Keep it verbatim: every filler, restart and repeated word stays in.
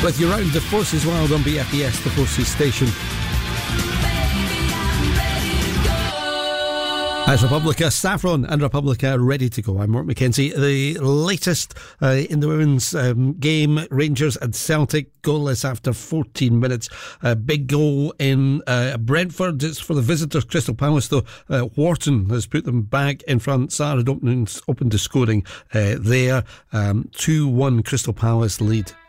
with you round the Forces Wild on B F E S, the Forces station. As Republica, Saffron and Republica ready to go. I'm Mark McKenzie. The latest uh, in the women's um, game, Rangers and Celtic, goalless after fourteen minutes. A big goal in uh, Brentford. It's for the visitors, Crystal Palace, though. Uh, Wharton has put them back in front. Sarah had opened, opened to scoring uh, there. Um, two one Crystal Palace lead.